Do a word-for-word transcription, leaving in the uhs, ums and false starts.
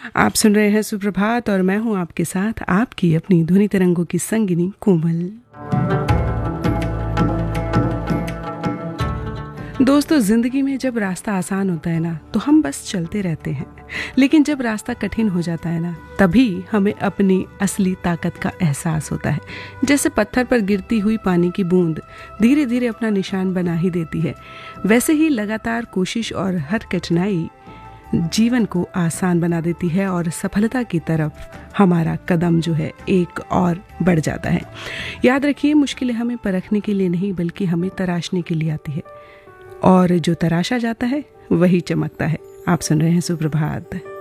आप सुन रहे हैं सुप्रभात और मैं हूं आपके साथ आपकी अपनी ध्वनि तरंगों की संगिनी कोमल। दोस्तों, जिंदगी में जब रास्ता आसान होता है ना तो हम बस चलते रहते हैं, लेकिन जब रास्ता कठिन हो जाता है ना तभी हमें अपनी असली ताकत का एहसास होता है। जैसे पत्थर पर गिरती हुई पानी की बूंद धीरे धीरे अपना निशान बना ही देती है, वैसे ही लगातार कोशिश और हर कठिनाई जीवन को आसान बना देती है और सफलता की तरफ हमारा कदम जो है एक और बढ़ जाता है। याद रखिए, मुश्किलें हमें परखने के लिए नहीं बल्कि हमें तराशने के लिए आती है, और जो तराशा जाता है वही चमकता है। आप सुन रहे हैं सुप्रभात।